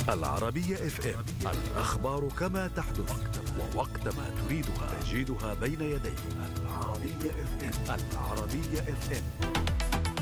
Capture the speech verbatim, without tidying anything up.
العربية اف ام، الأخبار كما تحدث ووقت ما تريدها، تجدها بين يديك. العربية اف ام، العربية اف ام.